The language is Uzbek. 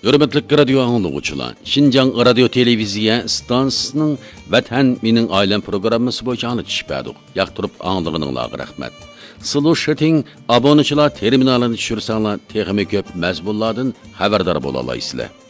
Hürmetlik radio anlıqçılar, Şinjan Radio Televiziya stansiyasının Vatan Mening Ailem programması boyunca anlatışıp yaqtırıp anlığınızlarga rahmet. Слушатин abonechilar terminalini tushirsanlar, texnik ko'p mazmunlardan xabardor bo'la olasizlar.